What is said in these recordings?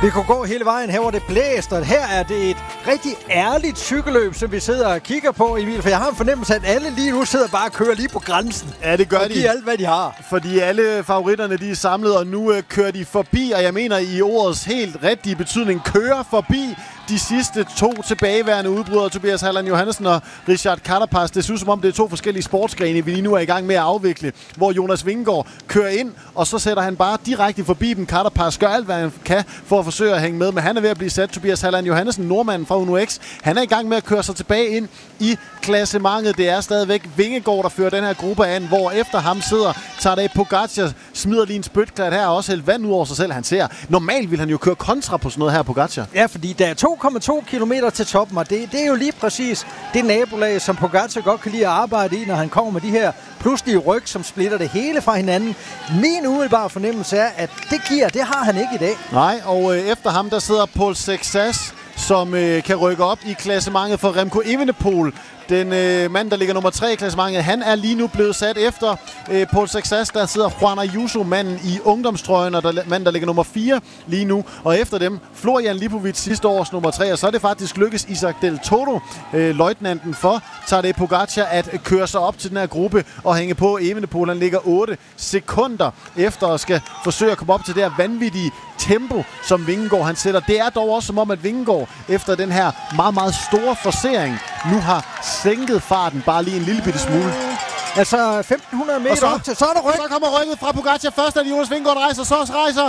Vi kunne gå hele vejen, her hvor det blæst, og her er det et rigtig ærligt cykelløb, som vi sidder og kigger på, Emil. For jeg har en fornemmelse af, at alle lige nu sidder bare og kører lige på grænsen. Ja, det gør de. Og giver alt, hvad de har. Fordi alle favoritterne, de er samlet, og nu kører de forbi, og jeg mener i ordets helt rigtige betydning, kører forbi de sidste 2 tilbageværende udbrydere, Tobias Halland Johannessen og Richard Carapaz. Det synes som om, det er 2 forskellige sportsgrene, vi lige nu er i gang med at afvikle, hvor Jonas Vingegaard kører ind, og så sætter han bare direkte forbi dem. Carapaz gør alt, hvad han kan for at forsøge at hænge med, men han er ved at blive sat. Tobias Halland Johannessen, nordmanden fra Uno X, han er i gang med at køre sig tilbage ind i klassementet. Det er stadigvæk Vingegaard, der fører den her gruppe an, hvor efter ham sidder Tadej Pogačar, smider lige en spytklat her, og også hældt vand ud over sig selv. Han ser, normalt vil han jo køre kontra på sådan noget her, Pogačar. Ja, fordi der er 2,2 kilometer til toppen, og det er jo lige præcis det nabolag, som Pogačar godt kan lide at arbejde i, når han kommer med de her pludselige ryg, som splitter det hele fra hinanden. Min umiddelbare fornemmelse er, at det har han ikke i dag. Nej, og efter ham, der sidder Paul Sexas, som kan rykke op i klassementet for Remco Evenepoel. Den mand, der ligger nummer 3 i klassementet, han er lige nu blevet sat efter Paul Sexas. Der sidder Juan Ayuso, manden i ungdomstrøjen, og manden, der ligger nummer 4 lige nu. Og efter dem, Florian Lipovic sidste års nummer 3. Og så er det faktisk lykkes Isaac Del Toro, løjtnanten for Tadej Pogačar, at køre sig op til den her gruppe og hænge på. Evenepoel, han ligger 8 sekunder efter og skal forsøge at komme op til det her vanvittige tempo, som Vingegaard han sætter. Det er dog også som om, at Vingegaard efter den her meget, meget store forcering nu har sænket farten bare lige en lille bitte smule. Altså 1500 meter op til, så er der ryg. Så kommer rykket fra Pogačar. Først er det Jonas Vingegaard, der rejser, så rejser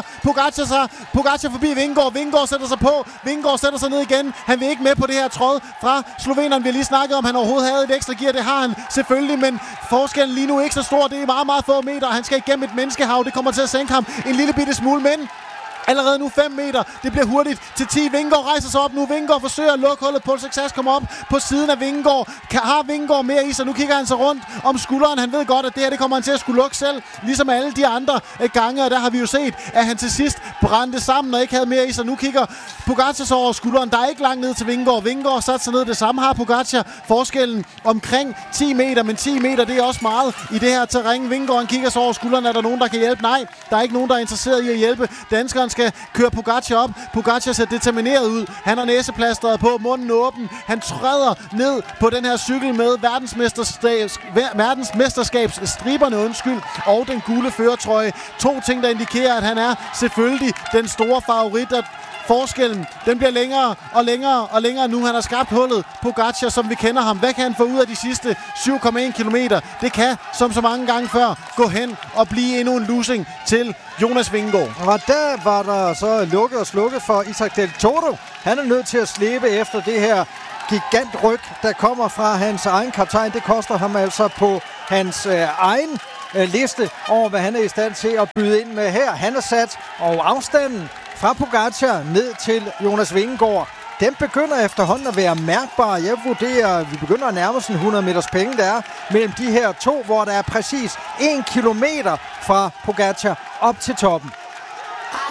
Pogačar forbi Vingegaard. Vingegaard sætter sig på. Vingegaard sætter sig ned igen. Han vil ikke med på det her tråd fra sloveneren. Vi har lige snakket om, han overhovedet havde et ekstra gear. Det har han selvfølgelig, men forskellen lige nu er ikke så stor. Det er meget, meget få meter. Han skal igennem et menneskehav. Det kommer til at sænke ham en lille bitte smule, men allerede nu 5 meter. Det bliver hurtigt til 10. Vingegaard rejser sig op nu. Vingegaard forsøger at lukke hullet. Paul Sexas kommer op på siden af Vingegaard. Har Vingegaard mere i sig? Nu kigger han sig rundt om skulderen. Han ved godt, at det her det kommer han til at skulle lukke selv. Ligesom alle de andre gange. Og der har vi jo set, at han til sidst brændte sammen og ikke havde mere i sig. Nu kigger Pogačar så over skulderen. Der er ikke langt ned til Vingegaard. Vingegaard satte sig ned. Det samme har Pogačar. Forskellen omkring 10 meter. Men 10 meter, det er også meget i det her terræn. Vingegaard han kigger så over skulderen. Er der nogen, der kan hjælpe? Nej, der er ikke nogen, der er interesseret i at hjælpe. Danskeren skal køre Pogačar op. Pogačar ser determineret ud. Han har næseplasteret på, munden åben. Han træder ned på den her cykel med verdensmesterskabsstriberne, og den gule førertrøje. 2 ting, der indikerer, at han er selvfølgelig den store favorit. Forskellen, den bliver længere og længere og længere nu. Han har skabt hullet. Pogačar, som vi kender ham. Hvad kan han få ud af de sidste 7,1 kilometer? Det kan, som så mange gange før, gå hen og blive endnu en losing til Jonas Vingegaard. Og der var der så lukket og slukket for Isaac Del Toro. Han er nødt til at slippe efter det her gigantryg, der kommer fra hans egen kaptajn. Det koster ham altså på hans egen liste over, hvad han er i stand til at byde ind med her. Han er sat, og afstanden fra Pogačar ned til Jonas Vingegaard, den begynder efterhånden at være mærkbar. Jeg vurderer, at vi begynder at nærme os en 100 meters penge, der er mellem de her 2, hvor der er præcis 1 kilometer fra Pogačar op til toppen.